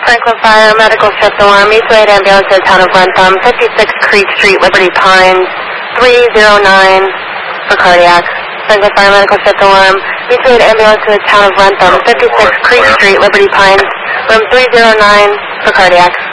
Franklin Fire, medical shift alarm, mutual aid ambulance to the town of Rentham, 56 Creek Street, Liberty Pines, 309 for cardiac. Franklin Fire, medical shift alarm, mutual aid ambulance to the town of Rentham, 56 Creek Street, Liberty Pines, room 309 for cardiac.